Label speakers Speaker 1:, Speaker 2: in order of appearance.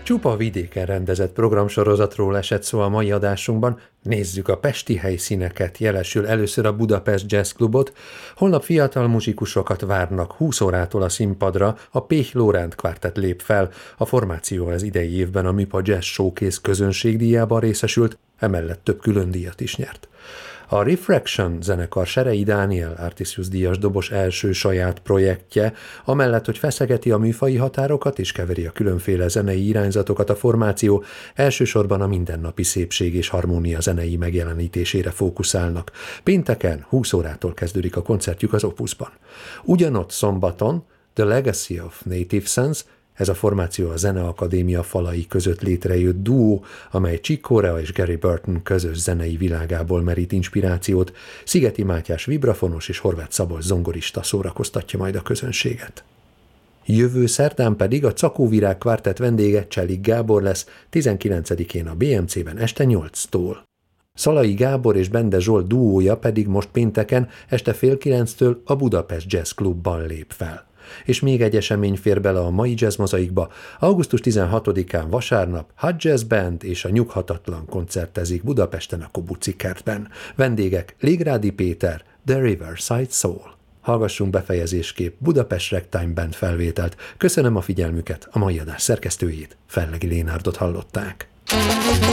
Speaker 1: Csupa vidéken rendezett programsorozatról esett szó a mai adásunkban. Nézzük a pesti helyszíneket, jelesül először a Budapest Jazz Clubot. Holnap fiatal muzsikusokat várnak 20 órától a színpadra, a Péh Lóránt Quartet lép fel. A formáció az idei évben a MIPA Jazz Showcase közönségdíjában részesült, emellett több külön díjat is nyert. A Refraction zenekar Serei Dániel Artisius díjas dobos első saját projektje, amellett, hogy feszegeti a műfaji határokat és keveri a különféle zenei irányzatokat, a formáció elsősorban a mindennapi szépség és harmónia zenei megjelenítésére fókuszálnak. Pénteken 20 órától kezdődik a koncertjük az Opusban. Ugyanott szombaton The Legacy of Native Sense, ez a formáció a Zeneakadémia falai között létrejött duó, amely Chick Corea és Gary Burton közös zenei világából merít inspirációt. Szigeti Mátyás vibrafonos és Horváth Szabolcs zongorista szórakoztatja majd a közönséget. Jövő szerdán pedig a Cakóvirág Quartet vendége Cselik Gábor lesz, 19-én a BMC-ben este 8-tól. Szalai Gábor és Bende Zsolt duója pedig most pénteken este fél 9-től a Budapest Jazz Clubban lép fel. És még egy esemény fér bele a mai Jazz Mozaikba. Augusztus 16-án vasárnap Hot Jazz Band és a Nyughatatlan koncertezik Budapesten a Kobuci kertben. Vendégek Légrádi Péter, The Riverside Soul. Hallgassunk befejezésképp Budapest Ragtime Band felvételt. Köszönöm a figyelmüket, a mai adás szerkesztőjét, Fellegi Lénárdot hallották.